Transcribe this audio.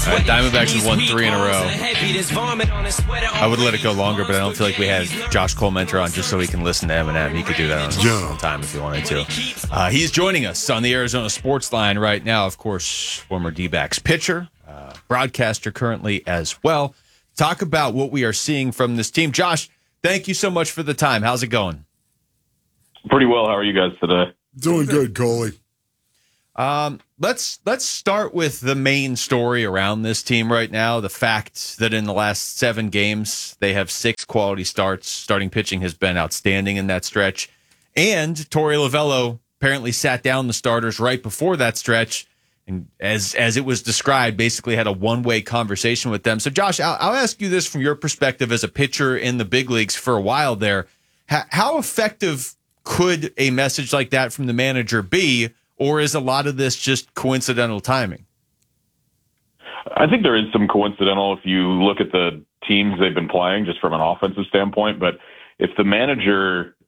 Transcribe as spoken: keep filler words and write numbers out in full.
All right, Diamondbacks have won three in a row. I would let it go longer, but I don't feel like we had Josh Colmentor on just so he can listen to Eminem. He could do that on his own time if he wanted to. Uh, he's joining us on the Arizona Sports Line right now. Of course, former D-backs pitcher, uh, broadcaster currently as well. Talk about what we are seeing from this team. Josh, thank you so much for the time. How's it going? Pretty well. How are you guys today? Doing good, Coley. Um, let's let's start with the main story around this team right now. The fact that in the last seven games, they have six quality starts. Starting pitching has been outstanding in that stretch. And Torey Lovullo apparently sat down the starters right before that stretch. And as as it was described, basically had a one-way conversation with them. So, Josh, I'll, I'll ask you this from your perspective as a pitcher in the big leagues for a while there. How, how effective could a message like that from the manager be, or is a lot of this just coincidental timing? I think there is some coincidental if you look at the teams they've been playing just from an offensive standpoint. But if the manager